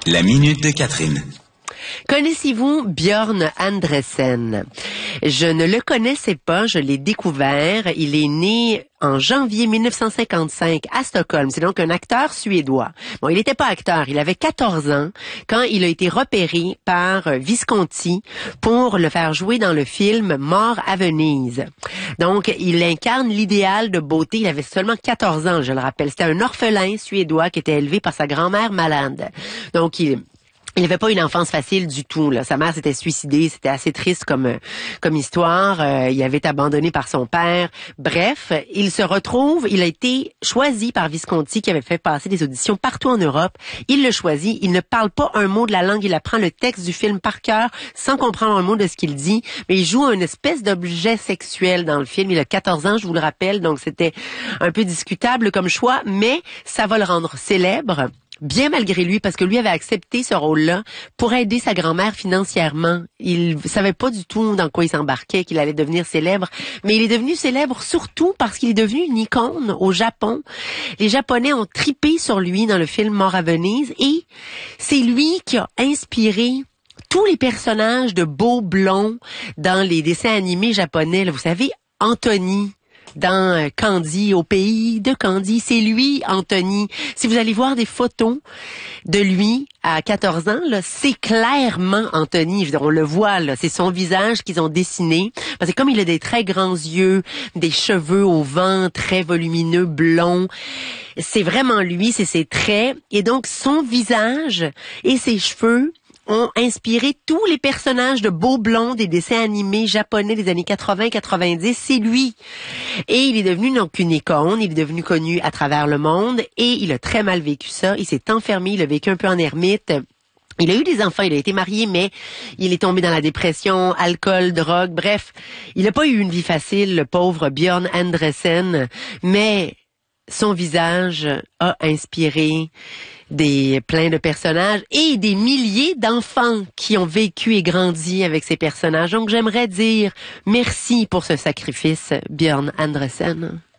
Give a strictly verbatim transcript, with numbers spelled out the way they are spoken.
La minute de Catherine. Connaissez-vous Björn Andresen? Je ne le connaissais pas, je l'ai découvert. Il est né en janvier mille neuf cent cinquante-cinq à Stockholm. C'est donc un acteur suédois. Bon, il n'était pas acteur, il avait quatorze ans quand il a été repéré par Visconti pour le faire jouer dans le film Mort à Venise. Donc, il incarne l'idéal de beauté. Il avait seulement quatorze ans, je le rappelle. C'était un orphelin suédois qui était élevé par sa grand-mère malade. Donc, il... Il n'avait pas une enfance facile du tout, là. Sa mère s'était suicidée, c'était assez triste comme comme histoire. Euh, il avait été abandonné par son père. Bref, il se retrouve, il a été choisi par Visconti qui avait fait passer des auditions partout en Europe. Il le choisit, il ne parle pas un mot de la langue, il apprend le texte du film par cœur sans comprendre un mot de ce qu'il dit, mais il joue une espèce d'objet sexuel dans le film. Il a quatorze ans, je vous le rappelle, donc c'était un peu discutable comme choix, mais ça va le rendre célèbre. Bien malgré lui, parce que lui avait accepté ce rôle-là pour aider sa grand-mère financièrement. Il savait pas du tout dans quoi il s'embarquait, qu'il allait devenir célèbre, mais il est devenu célèbre surtout parce qu'il est devenu une icône au Japon. Les Japonais ont tripé sur lui dans le film Mort à Venise et c'est lui qui a inspiré tous les personnages de beaux blonds dans les dessins animés japonais. Là, vous savez, Anthony dans Candy, au pays de Candy, c'est lui, Anthony. Si vous allez voir des photos de lui à quatorze ans, là, c'est clairement Anthony. Je veux dire, on le voit, là, c'est son visage qu'ils ont dessiné. Parce que comme il a des très grands yeux, des cheveux au vent très volumineux, blonds, c'est vraiment lui, c'est ses traits. Et donc, son visage et ses cheveux ont inspiré tous les personnages de beaux blonds des dessins animés japonais des années quatre-vingts quatre-vingt-dix. C'est lui. Et il est devenu donc une icône. Il est devenu connu à travers le monde et il a très mal vécu ça. Il s'est enfermé, il a vécu un peu en ermite. Il a eu des enfants, il a été marié, mais il est tombé dans la dépression, alcool, drogue, bref. Il n'a pas eu une vie facile, le pauvre Björn Andresen, mais son visage a inspiré des plein de personnages et des milliers d'enfants qui ont vécu et grandi avec ces personnages. Donc j'aimerais dire merci pour ce sacrifice, Björn Andresen.